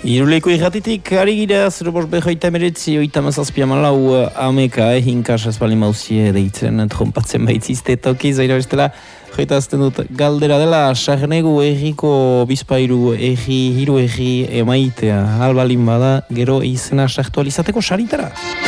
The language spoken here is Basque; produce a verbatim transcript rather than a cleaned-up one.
Iruleiko irratitik, ari gira, zero bost behoita emeretzi, oita mazazpia malau ameka, ehinkas ez bali mauzie deitzen, trompatzen baitzizte toki, zaira bestela, joita azten dut galdera dela, sarnegu erriko bizpairu erri, hiru erri emaitea, albalin bada, gero izena sartu alizateko saritara.